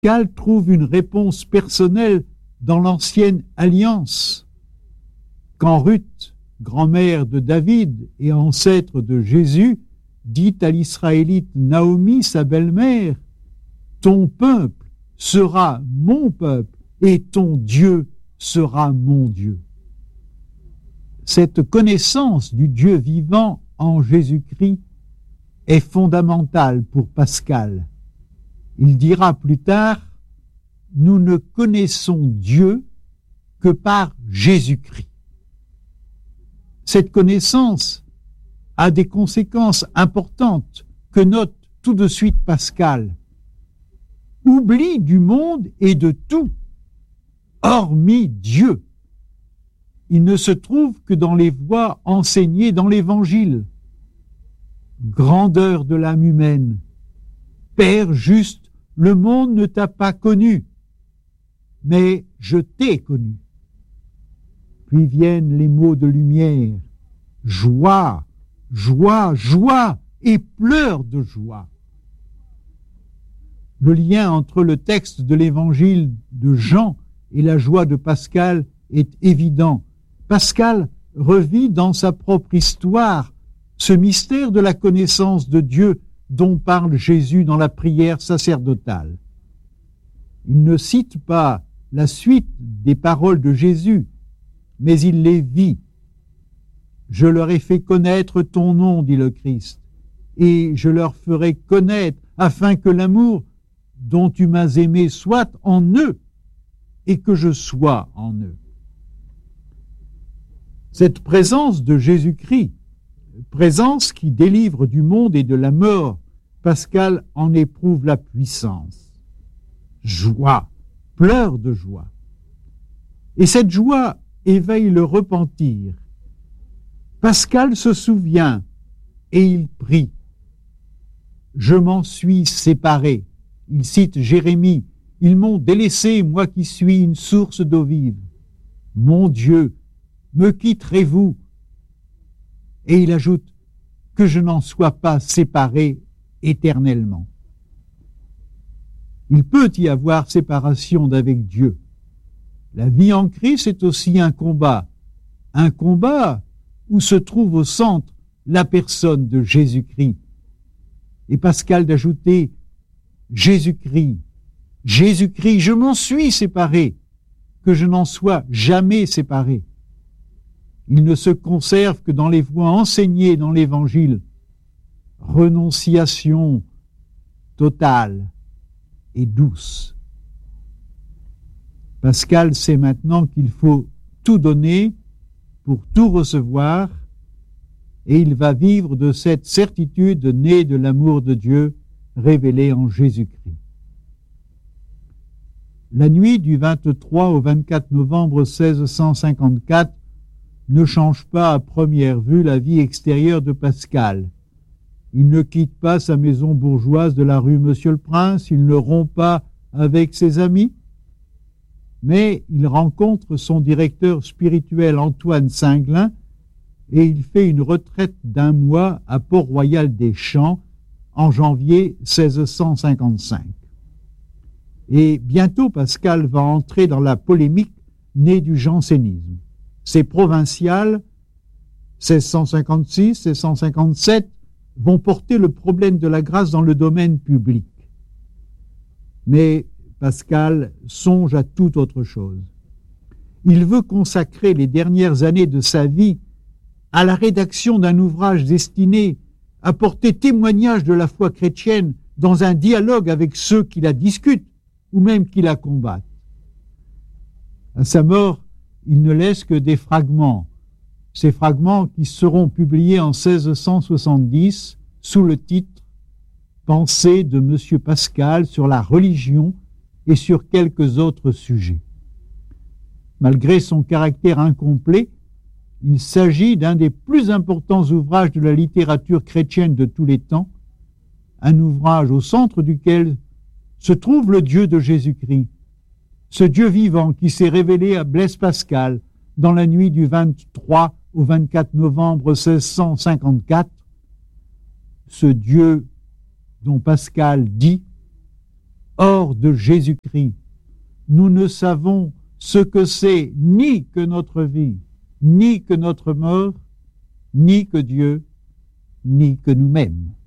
Pascal trouve une réponse personnelle dans l'ancienne alliance. Quand Ruth, grand-mère de David et ancêtre de Jésus, dit à l'Israélite Naomi, sa belle-mère, « Ton peuple sera mon peuple et ton Dieu sera mon Dieu. » Cette connaissance du Dieu vivant en Jésus-Christ est fondamentale pour Pascal. Il dira plus tard, « Nous ne connaissons Dieu que par Jésus-Christ. » Cette connaissance a des conséquences importantes que note tout de suite Pascal. Oubli du monde et de tout, hormis Dieu. Il ne se trouve que dans les voies enseignées dans l'Évangile. Grandeur de l'âme humaine. Père juste, le monde ne t'a pas connu, mais je t'ai connu. Puis viennent les mots de lumière. Joie, joie, joie et pleurs de joie. Le lien entre le texte de l'Évangile de Jean et la joie de Pascal est évident. Pascal revit dans sa propre histoire ce mystère de la connaissance de Dieu dont parle Jésus dans la prière sacerdotale. Il ne cite pas la suite des paroles de Jésus, mais il les vit. « Je leur ai fait connaître ton nom, dit le Christ, et je leur ferai connaître afin que l'amour dont tu m'as aimé soit en eux et que je sois en eux. » Cette présence de Jésus-Christ, présence qui délivre du monde et de la mort, Pascal en éprouve la puissance. Joie, pleurs de joie. Et cette joie éveille le repentir. Pascal se souvient et il prie. Je m'en suis séparé. Il cite Jérémie. Ils m'ont délaissé, moi qui suis une source d'eau vive. Mon Dieu, me quitterez-vous? Et il ajoute que je n'en sois pas séparé éternellement. Il peut y avoir séparation d'avec Dieu. La vie en Christ est aussi un combat où se trouve au centre la personne de Jésus-Christ. Et Pascal d'ajouter Jésus-Christ, Jésus-Christ, je m'en suis séparé, que je n'en sois jamais séparé. Il ne se conserve que dans les voies enseignées dans l'Évangile. Renonciation totale et douce. Pascal sait maintenant qu'il faut tout donner pour tout recevoir, et il va vivre de cette certitude née de l'amour de Dieu révélé en Jésus-Christ. La nuit du 23 au 24 novembre 1654 ne change pas à première vue la vie extérieure de Pascal. Il ne quitte pas sa maison bourgeoise de la rue Monsieur-le-Prince, il ne rompt pas avec ses amis, mais il rencontre son directeur spirituel Antoine Singlin et il fait une retraite d'1 mois à Port-Royal-des-Champs en janvier 1655. Et bientôt Pascal va entrer dans la polémique née du jansénisme. Ces provinciales, 1656, 1657, vont porter le problème de la grâce dans le domaine public. Mais Pascal songe à toute autre chose. Il veut consacrer les dernières années de sa vie à la rédaction d'un ouvrage destiné à porter témoignage de la foi chrétienne dans un dialogue avec ceux qui la discutent ou même qui la combattent. À sa mort, il ne laisse que des fragments. Ces fragments qui seront publiés en 1670 sous le titre « Pensées de M. Pascal sur la religion et sur quelques autres sujets ». Malgré son caractère incomplet, il s'agit d'un des plus importants ouvrages de la littérature chrétienne de tous les temps, un ouvrage au centre duquel se trouve le Dieu de Jésus-Christ, ce Dieu vivant qui s'est révélé à Blaise Pascal dans la nuit du 23 au 24 novembre 1654, ce Dieu dont Pascal dit « Hors de Jésus-Christ, nous ne savons ce que c'est ni que notre vie, ni que notre mort, ni que Dieu, ni que nous-mêmes.